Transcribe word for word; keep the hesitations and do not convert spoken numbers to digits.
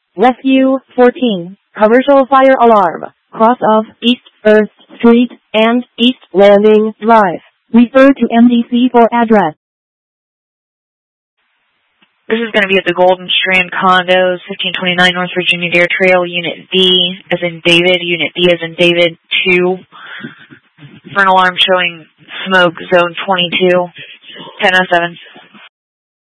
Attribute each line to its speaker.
Speaker 1: Rescue fourteen. Commercial fire alarm. Cross of East First Street and East Landing Drive. Refer to M D C for address.
Speaker 2: This is going to be at the Golden Strand Condos, fifteen twenty-nine North Virginia Dare Trail, Unit D, as in David, Unit D as in David, two. For an alarm showing smoke, zone twenty-two, ten oh seven.